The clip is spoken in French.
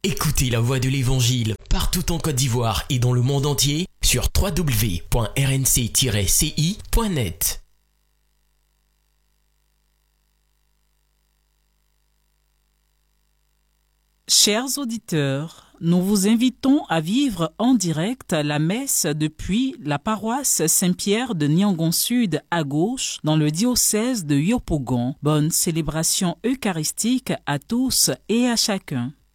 Écoutez la voix de l'Évangile partout en Côte d'Ivoire et dans le monde entier sur www.rnc-ci.net. Chers auditeurs, nous vous invitons à vivre en direct la messe depuis la paroisse Saint-Pierre de Niangon Sud à gauche dans le diocèse de Yopougon. Bonne célébration eucharistique à tous et à chacun.